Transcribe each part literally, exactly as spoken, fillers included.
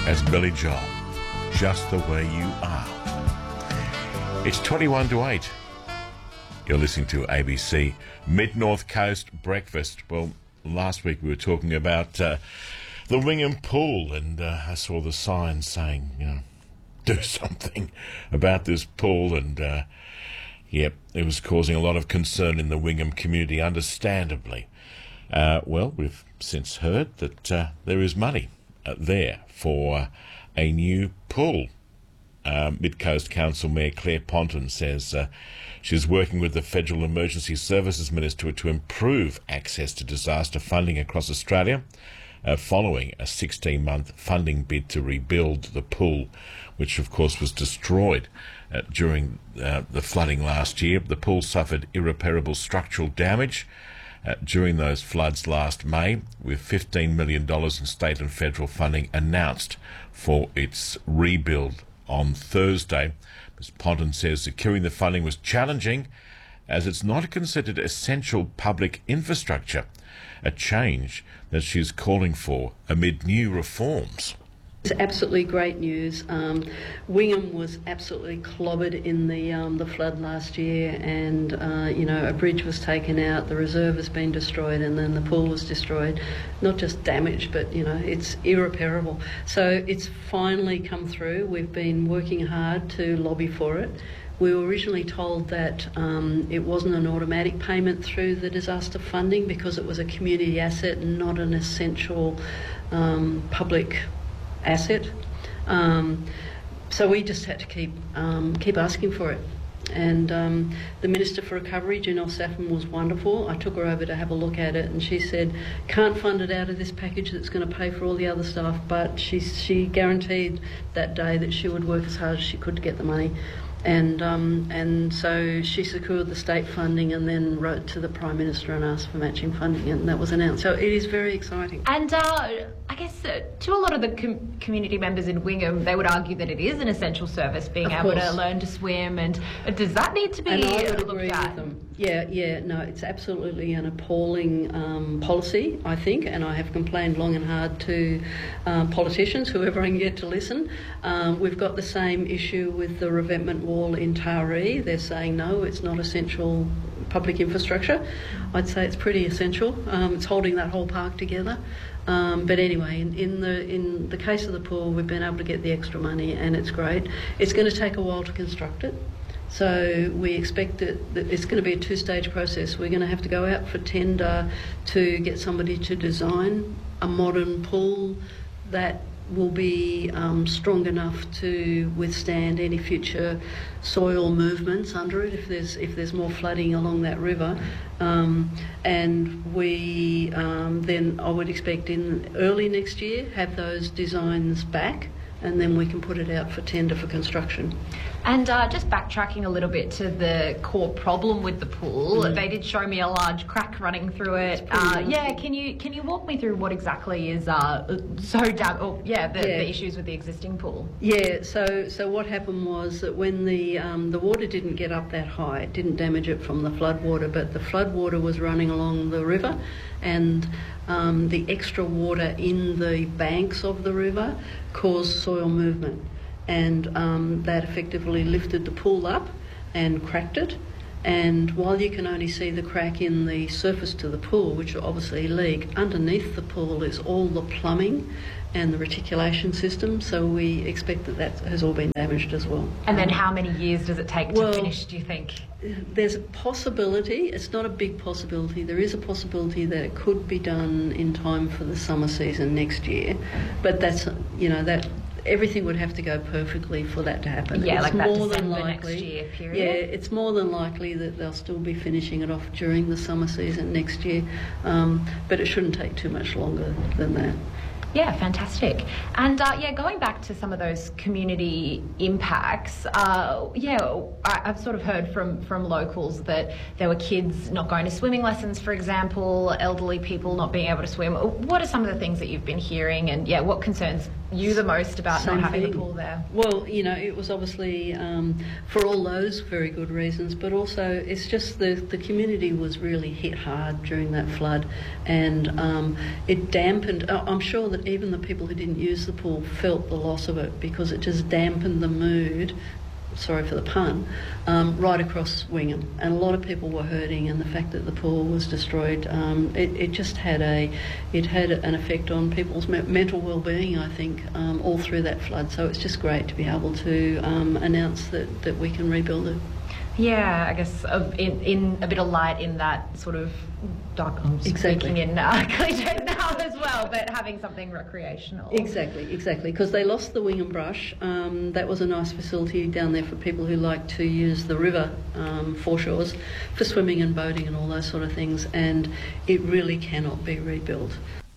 as Billy Joel, Just the Way You Are. It's twenty-one to eight. You're listening to A B C Mid-North Coast Breakfast. Well, last week we were talking about uh, the Wingham Pool, and uh, I saw the sign saying, you know, do something about this pool, and uh, yep, it was causing a lot of concern in the Wingham community, understandably. Uh, well, we've since heard that uh, there is money uh, there for a new pool. Uh, Mid-Coast Council Mayor Claire Ponton says uh, she's working with the Federal Emergency Services Minister to improve access to disaster funding across Australia, uh, following a sixteen-month funding bid to rebuild the pool, which of course was destroyed uh, during uh, the flooding last year. The pool suffered irreparable structural damage Uh, during those floods last May, with fifteen million dollars in state and federal funding announced for its rebuild on Thursday. Miz Ponton says securing the funding was challenging as it's not considered essential public infrastructure, a change that she's calling for amid new reforms. It's absolutely great news. Um, Wingham was absolutely clobbered in the um, the flood last year, and uh, you know, a bridge was taken out, the reserve has been destroyed, and then the pool was destroyed. Not just damaged, but you know, it's irreparable. So it's finally come through. We've been working hard to lobby for it. We were originally told that um, it wasn't an automatic payment through the disaster funding because it was a community asset and not an essential um, public asset. Um, so we just had to keep um, keep asking for it. And um, the Minister for Recovery, Janelle Saffin, was wonderful. I took her over to have a look at it, and she said, can't fund it out of this package that's going to pay for all the other stuff, but she, she guaranteed that day that she would work as hard as she could to get the money. And um, and so she secured the state funding and then wrote to the Prime Minister and asked for matching funding, and that was announced. So it is very exciting. And uh, I guess uh, to a lot of the com- community members in Wingham, they would argue that it is an essential service, being Of able course. to learn to swim. And uh, does that need to be And I would looked agree at? with them. Yeah, yeah, no, it's absolutely an appalling um, policy, I think, and I have complained long and hard to um, politicians, whoever I can get to listen. Um, we've got the same issue with the revetment wall in Taree. They're saying, no, it's not essential public infrastructure. I'd say it's pretty essential. Um, it's holding that whole park together. Um, but anyway, in, in the in the case of the pool, we've been able to get the extra money, and it's great. It's going to take a while to construct it. So we expect that, that it's going to be a two-stage process. We're going to have to go out for tender to get somebody to design a modern pool that will be um, strong enough to withstand any future soil movements under it if there's if there's more flooding along that river. Um, and we um, then I would expect in early next year have those designs back, and then we can put it out for tender for construction. And uh, just backtracking a little bit to the core problem with the pool, mm. they did show me a large crack running through it. Uh, yeah, can you can you walk me through what exactly is uh, so dam- oh, yeah, the, yeah, the issues with the existing pool? Yeah, so so what happened was that when the um, the water didn't get up that high, it didn't damage it from the flood water, but the flood water was running along the river, and um, the extra water in the banks of the river caused soil movement. And um, that effectively lifted the pool up and cracked it. And while you can only see the crack in the surface to the pool, which will obviously leak, underneath the pool is all the plumbing and the reticulation system, so we expect that that has all been damaged as well. And then how many years does it take to well, finish, do you think? There's a possibility, it's not a big possibility, there is a possibility that it could be done in time for the summer season next year, but that's, you know, that everything would have to go perfectly for that to happen. Yeah, it's like that more December than likely, next year period. Yeah, it's more than likely that they'll still be finishing it off during the summer season next year, um, but it shouldn't take too much longer than that. Yeah, fantastic. And uh, yeah, going back to some of those community impacts, uh, yeah, I, I've sort of heard from, from locals that there were kids not going to swimming lessons, for example, elderly people not being able to swim. What are some of the things that you've been hearing, and yeah, what concerns you the most about Same not having thing. the pool there? Well, you know, it was obviously um, for all those very good reasons, but also it's just the, the community was really hit hard during that flood, and um, it dampened. I'm sure that that even the people who didn't use the pool felt the loss of it, because it just dampened the mood, sorry for the pun, um, right across Wingham. And a lot of people were hurting, and the fact that the pool was destroyed, um, it, it just had a, it had an effect on people's me- mental well-being, I think, um, all through that flood. So it's just great to be able to um, announce that, that we can rebuild it. Yeah, I guess uh, in, in a bit of light in that sort of dark, I'm exactly. speaking in uh, cliches now as well, but having something recreational. Exactly, exactly, because they lost the Wingham Brush. Um, that was a nice facility down there for people who like to use the river um, foreshores for swimming and boating and all those sort of things, and it really cannot be rebuilt.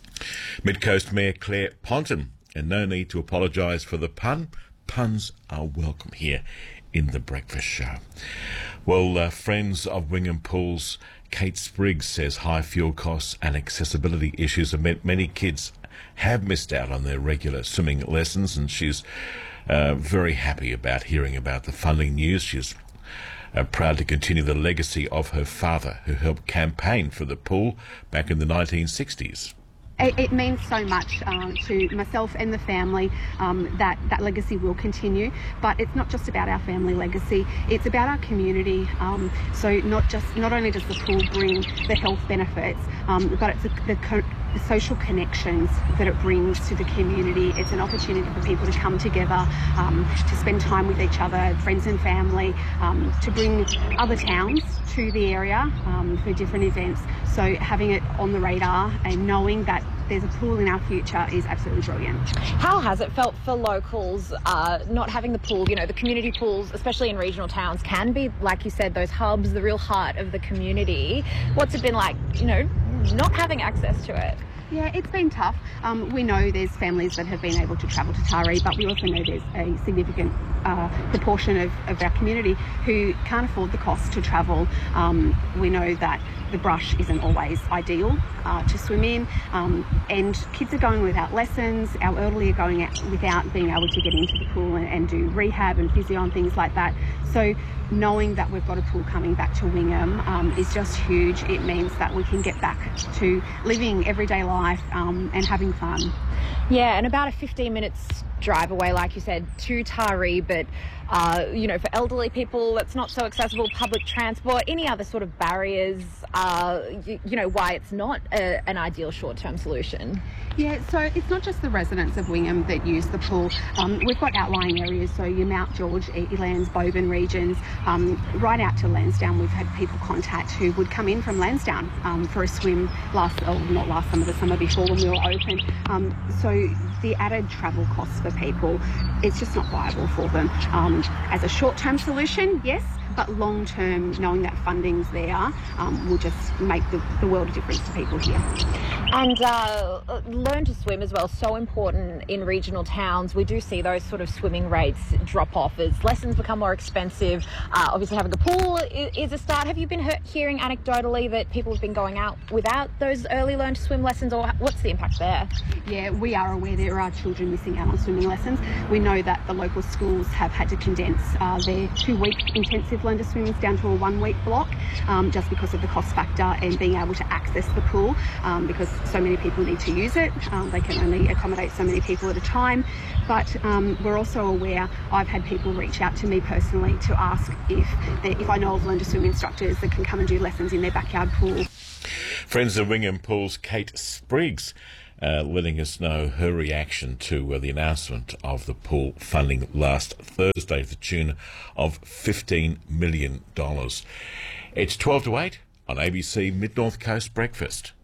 Mid-Coast Mayor Claire Ponton, and no need to apologise for the pun. Puns are welcome here in the Breakfast Show. Well, uh, friends of Wingham Pools, Kate Spriggs says high fuel costs and accessibility issues have meant many kids have missed out on their regular swimming lessons, and she's uh, very happy about hearing about the funding news. She's uh, proud to continue the legacy of her father, who helped campaign for the pool back in the nineteen sixties. It means so much um, to myself and the family um, that that legacy will continue. But it's not just about our family legacy; it's about our community. Um, so not just not only does the pool bring the health benefits, um, but it's a, the, co- the social connections that it brings to the community. It's an opportunity for people to come together, um, to spend time with each other, friends and family, um, to bring other towns to the area um, for different events. So having it on the radar and knowing that there's a pool in our future is absolutely brilliant. How has it felt for locals uh, not having the pool? You know, the community pools, especially in regional towns, can be, like you said, those hubs, the real heart of the community. What's it been like, you know, not having access to it? Yeah, it's been tough. Um, we know there's families that have been able to travel to Taree, but we also know there's a significant uh, proportion of, of our community who can't afford the cost to travel. Um, we know that the brush isn't always ideal uh, to swim in, um, and kids are going without lessons. Our elderly are going out without being able to get into the pool and, and do rehab and physio and things like that. So knowing that we've got a pool coming back to Wingham um, is just huge. It means that we can get back to living everyday life um, and having fun. Yeah, and about a fifteen minutes drive away, like you said, to Taree, but uh, you know, for elderly people, that's not so accessible. Public transport, any other sort of barriers, uh, you, you know, why it's not a, an ideal short-term solution. Yeah, so it's not just the residents of Wingham that use the pool. Um, we've got outlying areas, so your Mount George, Elands, Boban regions, um, right out to Lansdowne. We've had people contact who would come in from Lansdowne um, for a swim last, oh, not last summer, the summer before when we were open. Um, so the added travel costs for people, it's just not viable for them. Um, as a short-term solution, yes, but long-term, knowing that funding's there um, will just make the, the world of difference to people here. And uh, learn to swim as well, so important in regional towns. We do see those sort of swimming rates drop off as lessons become more expensive. Uh, obviously having a pool is, is a start. Have you been he- hearing anecdotally that people have been going out without those early learn to swim lessons, or what's the impact there? Yeah, we are aware there are children missing out on swimming lessons. We know that the local schools have had to condense uh, their two-week intensive learn to swims down to a one-week block um, just because of the cost factor and being able to access the pool um, because so many people need to use it. Um, they can only accommodate so many people at a time. But um, we're also aware, I've had people reach out to me personally to ask if they, if I know of learn to swim instructors that can come and do lessons in their backyard pool. Friends of Wingham Pools, Kate Spriggs, Uh, letting us know her reaction to uh, the announcement of the pool funding last Thursday to the tune of fifteen million dollars. It's twelve to eight on A B C Mid North Coast Breakfast.